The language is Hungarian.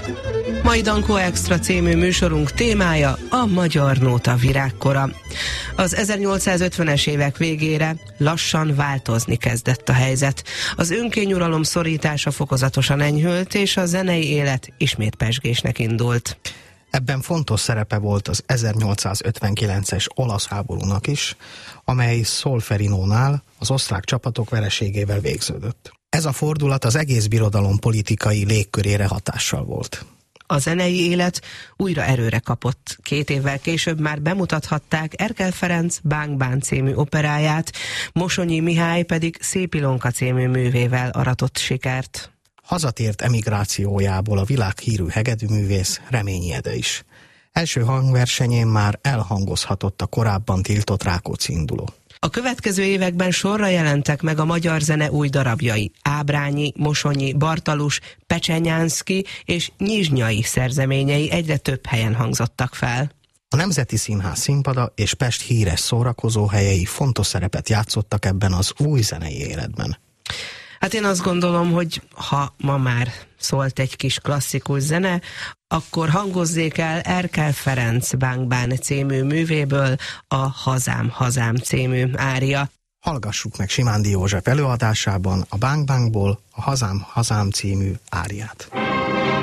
Mai Dankó Extra című műsorunk témája a magyar nóta virágkora. Az 1850-es évek végére lassan változni kezdett a helyzet. Az önkényuralom szorítása fokozatosan enyhült, és a zenei élet ismét pezsgésnek indult. Ebben fontos szerepe volt az 1859-es olasz háborúnak is, amely Solferinónál az osztrák csapatok vereségével végződött. Ez a fordulat az egész birodalom politikai légkörére hatással volt. A zenei élet újra erőre kapott. 2 évvel később már bemutathatták Erkel Ferenc Bánk Bán című operáját, Mosonyi Mihály pedig Szép Ilonka című művével aratott sikert. Hazatért emigrációjából a világhírű hegedűművész Reményi Ede is. Első hangversenyén már elhangozhatott a korábban tiltott Rákóczi induló. A következő években sorra jelentek meg a magyar zene új darabjai. Ábrányi, Mosonyi, Bartalus, Pecsenyánszky és Nyizsnyai szerzeményei egyre több helyen hangzottak fel. A Nemzeti Színház színpada és Pest híres szórakozóhelyei fontos szerepet játszottak ebben az új zenei életben. Hát én azt gondolom, hogy ha ma már szólt egy kis klasszikus zene, akkor hangozzék el Erkel Ferenc Bánk Bán című művéből a Hazám, Hazám című ária. Hallgassuk meg Simándi József előadásában a Bánk Bánkból a Hazám, Hazám című áriát.